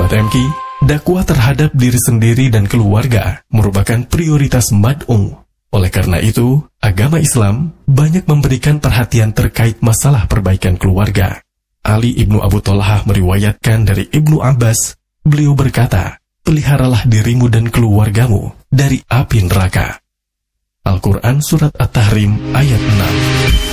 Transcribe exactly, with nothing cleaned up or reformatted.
Sahabat M K, dakwah terhadap diri sendiri dan keluarga merupakan prioritas mad'u. Oleh karena itu, agama Islam banyak memberikan perhatian terkait masalah perbaikan keluarga. Ali ibnu Abu Thalhah meriwayatkan dari Ibnu Abbas, beliau berkata, peliharalah dirimu dan keluargamu dari api neraka. Al-Quran Surat At-Tahrim ayat enam.